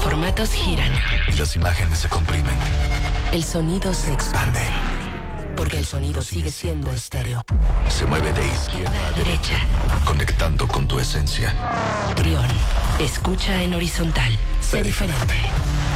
formatos giran. Las imágenes se comprimen. El sonido se expande. Porque el sonido sigue siendo estéreo. Se mueve de izquierda a derecha, conectando con tu esencia. Trión. Escucha en horizontal. Sé diferente.